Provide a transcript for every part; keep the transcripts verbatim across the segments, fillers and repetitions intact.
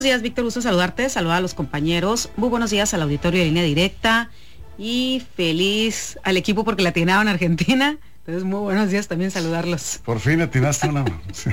Buenos días, Víctor, gusto saludarte, saludar a los compañeros. Muy buenos días al auditorio de Línea Directa y feliz al equipo porque la atinaron a Argentina. Entonces, muy buenos días también saludarlos. Por fin atinaste una.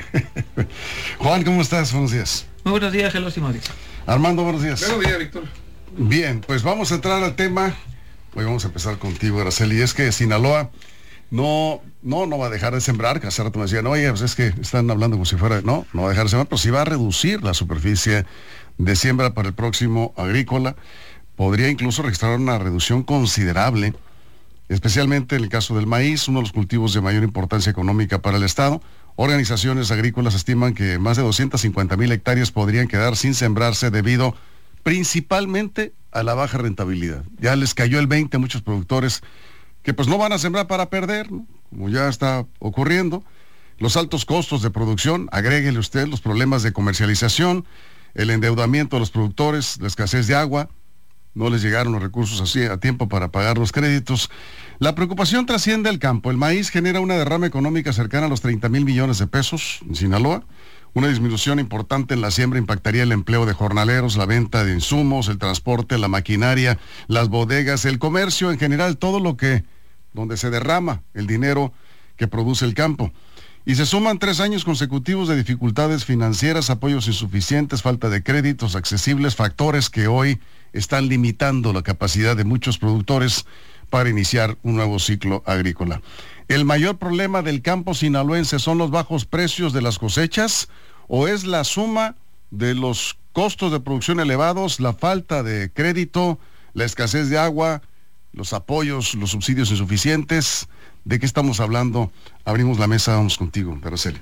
Juan, ¿cómo estás? Buenos días. Muy buenos días, Jesús y Mauricio. Armando, buenos días. Buenos días, Víctor. Bien, pues vamos a entrar al tema. Hoy vamos a empezar contigo, Araceli. Es que Sinaloa no, no, no va a dejar de sembrar, que hace rato me decían, oye, pues es que están hablando como si fuera, no, no va a dejar de sembrar, pero sí va a reducir la superficie de siembra para el próximo agrícola. Podría incluso registrar una reducción considerable, especialmente en el caso del maíz, uno de los cultivos de mayor importancia económica para el Estado. Organizaciones agrícolas estiman que más de doscientas cincuenta mil hectáreas podrían quedar sin sembrarse debido principalmente a la baja rentabilidad. Ya les cayó el veinte a muchos productores que pues no van a sembrar para perder, ¿no? Como ya está ocurriendo. Los altos costos de producción, agréguele usted los problemas de comercialización, el endeudamiento de los productores, la escasez de agua, no les llegaron los recursos así a tiempo para pagar los créditos. La preocupación trasciende al campo. El maíz genera una derrama económica cercana a los treinta mil millones de pesos en Sinaloa. Una disminución importante en la siembra impactaría el empleo de jornaleros, la venta de insumos, el transporte, la maquinaria, las bodegas, el comercio en general, todo lo que, donde se derrama el dinero que produce el campo. Y se suman tres años consecutivos de dificultades financieras, apoyos insuficientes, falta de créditos accesibles, factores que hoy están limitando la capacidad de muchos productores para iniciar un nuevo ciclo agrícola. ¿El mayor problema del campo sinaloense son los bajos precios de las cosechas o es la suma de los costos de producción elevados, la falta de crédito, la escasez de agua, los apoyos, los subsidios insuficientes? ¿De qué estamos hablando? Abrimos la mesa, vamos contigo, Araceli.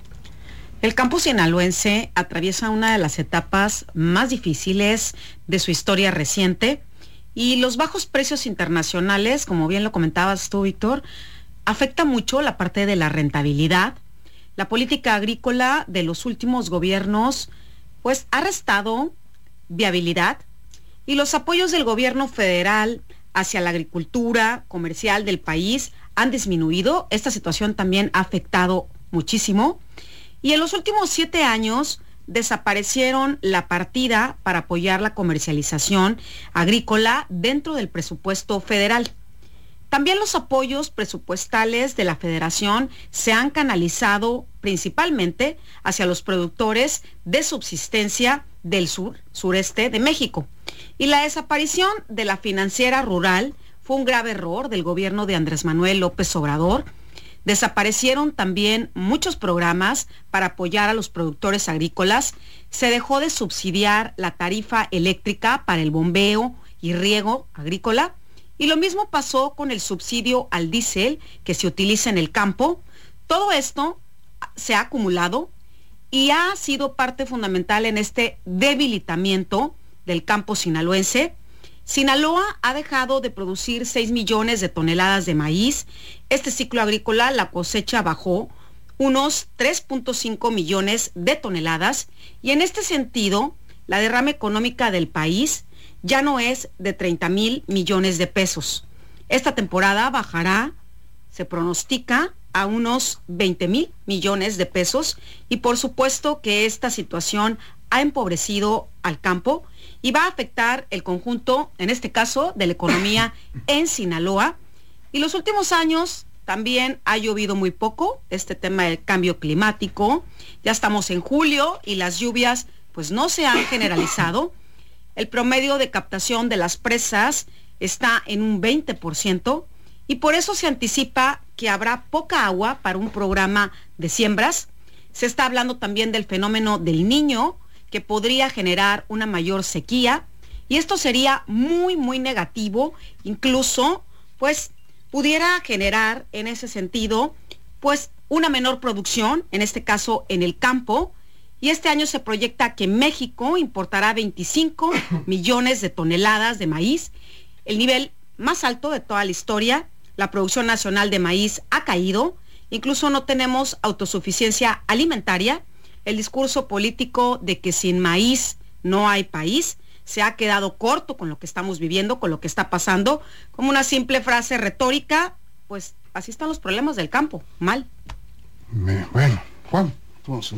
El campo sinaloense atraviesa una de las etapas más difíciles de su historia reciente y los bajos precios internacionales, como bien lo comentabas tú, Víctor, afecta mucho la parte de la rentabilidad. La política agrícola de los últimos gobiernos pues ha restado viabilidad y los apoyos del gobierno federal hacia la agricultura comercial del país han disminuido. Esta situación también ha afectado muchísimo. Y en los últimos siete años desaparecieron la partida para apoyar la comercialización agrícola dentro del presupuesto federal. También los apoyos presupuestales de la Federación se han canalizado principalmente hacia los productores de subsistencia del sur, sureste de México. Y la desaparición de la financiera rural fue un grave error del gobierno de Andrés Manuel López Obrador. Desaparecieron también muchos programas para apoyar a los productores agrícolas. Se dejó de subsidiar la tarifa eléctrica para el bombeo y riego agrícola. Y lo mismo pasó con el subsidio al diésel que se utiliza en el campo. Todo esto se ha acumulado y ha sido parte fundamental en este debilitamiento del campo sinaloense. Sinaloa ha dejado de producir seis millones de toneladas de maíz. Este ciclo agrícola, la cosecha bajó unos tres punto cinco millones de toneladas y en este sentido, la derrama económica del país ya no es de treinta mil millones de pesos. Esta temporada bajará, se pronostica, a unos veinte mil millones de pesos y por supuesto que esta situación ha empobrecido al campo y va a afectar el conjunto, en este caso, de la economía en Sinaloa. Y los últimos años también ha llovido muy poco, este tema del cambio climático. Ya estamos en julio y las lluvias pues no se han generalizado. El promedio de captación de las presas está en un veinte por ciento y por eso se anticipa que habrá poca agua para un programa de siembras. Se está hablando también del fenómeno del Niño, que podría generar una mayor sequía y esto sería muy muy negativo, incluso pues pudiera generar en ese sentido pues una menor producción, en este caso en el campo, y este año se proyecta que México importará veinticinco millones de toneladas de maíz, el nivel más alto de toda la historia. La producción nacional de maíz ha caído, incluso no tenemos autosuficiencia alimentaria. El discurso político de que sin maíz no hay país se ha quedado corto con lo que estamos viviendo, con lo que está pasando, como una simple frase retórica. Pues así están los problemas del campo, mal. Bueno, Juan, vamos contigo.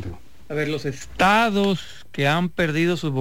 A ver, los estados que han perdido sus